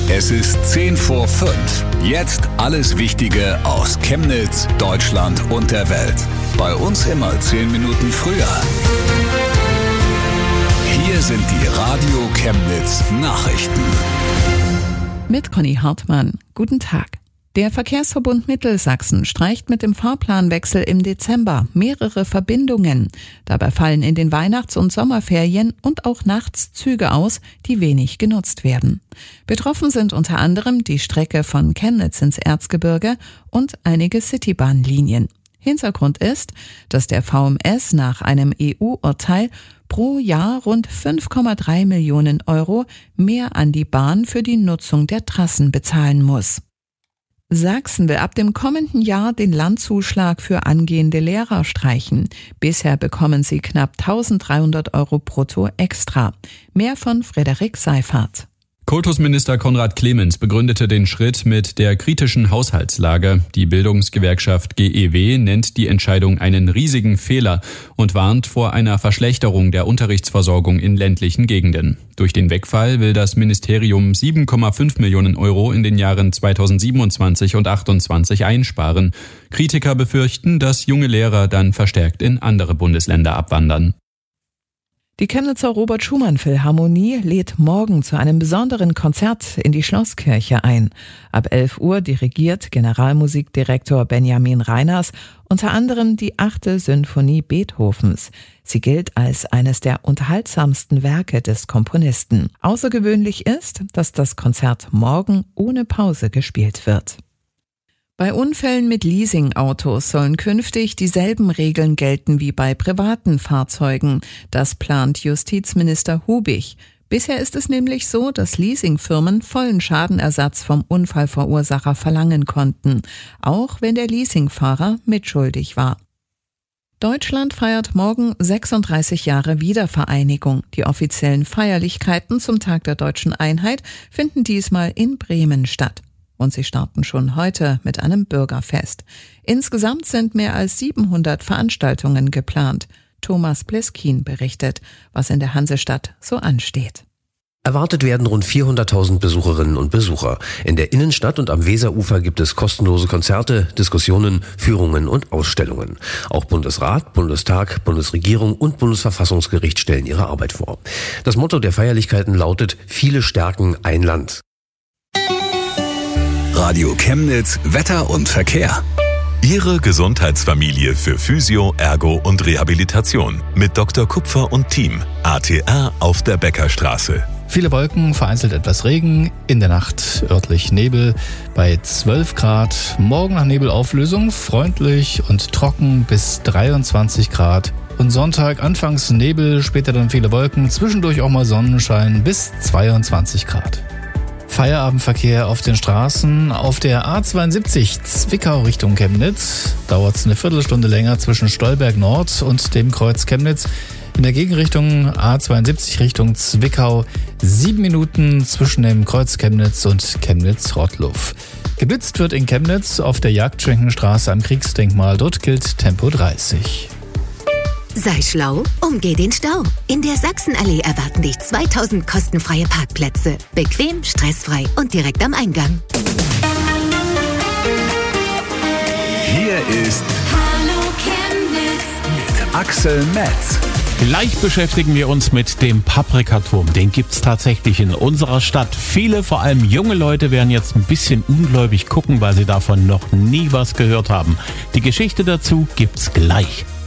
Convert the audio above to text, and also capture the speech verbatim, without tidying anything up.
Es ist zehn vor fünf. Jetzt alles Wichtige aus Chemnitz, Deutschland und der Welt. Bei uns immer zehn Minuten früher. Hier sind die Radio Chemnitz Nachrichten. Mit Conny Hartmann. Guten Tag. Der Verkehrsverbund Mittelsachsen streicht mit dem Fahrplanwechsel im Dezember mehrere Verbindungen. Dabei fallen in den Weihnachts- und Sommerferien und auch nachts Züge aus, die wenig genutzt werden. Betroffen sind unter anderem die Strecke von Chemnitz ins Erzgebirge und einige Citybahnlinien. Hintergrund ist, dass der V M S nach einem E U-Urteil pro Jahr rund fünf Komma drei Millionen Euro mehr an die Bahn für die Nutzung der Trassen bezahlen muss. Sachsen will ab dem kommenden Jahr den Landzuschlag für angehende Lehrer streichen. Bisher bekommen sie knapp eintausenddreihundert Euro brutto extra. Mehr von Frederik Seifert. Kultusminister Konrad Clemens begründete den Schritt mit der kritischen Haushaltslage. Die Bildungsgewerkschaft G E W nennt die Entscheidung einen riesigen Fehler und warnt vor einer Verschlechterung der Unterrichtsversorgung in ländlichen Gegenden. Durch den Wegfall will das Ministerium sieben Komma fünf Millionen Euro in den Jahren zweitausendsiebenundzwanzig und achtundzwanzig einsparen. Kritiker befürchten, dass junge Lehrer dann verstärkt in andere Bundesländer abwandern. Die Chemnitzer Robert-Schumann-Philharmonie lädt morgen zu einem besonderen Konzert in die Schlosskirche ein. Ab elf Uhr dirigiert Generalmusikdirektor Benjamin Reiners unter anderem die achte Sinfonie Beethovens. Sie gilt als eines der unterhaltsamsten Werke des Komponisten. Außergewöhnlich ist, dass das Konzert morgen ohne Pause gespielt wird. Bei Unfällen mit Leasingautos sollen künftig dieselben Regeln gelten wie bei privaten Fahrzeugen. Das plant Justizminister Hubig. Bisher ist es nämlich so, dass Leasingfirmen vollen Schadenersatz vom Unfallverursacher verlangen konnten, auch wenn der Leasingfahrer mitschuldig war. Deutschland feiert morgen sechsunddreißig Jahre Wiedervereinigung. Die offiziellen Feierlichkeiten zum Tag der Deutschen Einheit finden diesmal in Bremen statt. Und sie starten schon heute mit einem Bürgerfest. Insgesamt sind mehr als siebenhundert Veranstaltungen geplant. Thomas Pleskin berichtet, was in der Hansestadt so ansteht. Erwartet werden rund vierhunderttausend Besucherinnen und Besucher. In der Innenstadt und am Weserufer gibt es kostenlose Konzerte, Diskussionen, Führungen und Ausstellungen. Auch Bundesrat, Bundestag, Bundesregierung und Bundesverfassungsgericht stellen ihre Arbeit vor. Das Motto der Feierlichkeiten lautet: Viele stärken ein Land. Radio Chemnitz, Wetter und Verkehr. Ihre Gesundheitsfamilie für Physio, Ergo und Rehabilitation mit Doktor Kupfer und Team. A T R auf der Beckerstraße. Viele Wolken, vereinzelt etwas Regen, in der Nacht örtlich Nebel bei zwölf Grad. Morgen nach Nebelauflösung freundlich und trocken bis dreiundzwanzig Grad. Und Sonntag anfangs Nebel, später dann viele Wolken, zwischendurch auch mal Sonnenschein bis zweiundzwanzig Grad. Feierabendverkehr auf den Straßen. Auf der A zweiundsiebzig Zwickau Richtung Chemnitz dauert es eine Viertelstunde länger zwischen Stolberg Nord und dem Kreuz Chemnitz. In der Gegenrichtung A zweiundsiebzig Richtung Zwickau sieben Minuten zwischen dem Kreuz Chemnitz und Chemnitz-Rottluff. Geblitzt wird in Chemnitz auf der Jagdschenkenstraße am Kriegsdenkmal. Dort gilt Tempo dreißig. Sei schlau, umgeh den Stau. In der Sachsenallee erwarten dich zweitausend kostenfreie Parkplätze. Bequem, stressfrei und direkt am Eingang. Hier ist Hallo Chemnitz mit Axel Metz. Gleich beschäftigen wir uns mit dem Paprikaturm. Den gibt's tatsächlich in unserer Stadt. Viele, vor allem junge Leute, werden jetzt ein bisschen ungläubig gucken, weil sie davon noch nie was gehört haben. Die Geschichte dazu gibt's gleich.